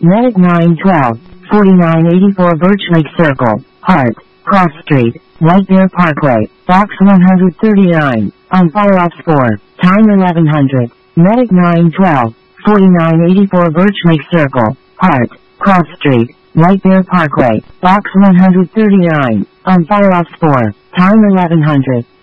Medic 912, 4984 Birch Lake Circle, Hart, Cross Street, White Bear Parkway, Box 139, on fire ops 4, time 1100. Medic 912, 4984 Birch Lake Circle, Hart, Cross Street, White Bear Parkway, Box 139, on fire ops 4, time 1100.